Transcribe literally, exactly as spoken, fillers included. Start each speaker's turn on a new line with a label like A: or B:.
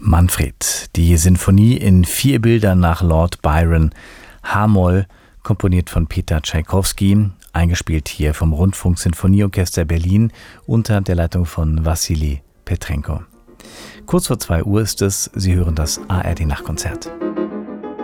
A: Manfred, die Sinfonie in vier Bildern nach Lord Byron, H-Moll, komponiert von Peter Tschaikowski, eingespielt hier vom Rundfunk-Sinfonieorchester Berlin unter der Leitung von Wassili Petrenko. Kurz vor zwei Uhr ist es, Sie hören das A R D-Nachtkonzert.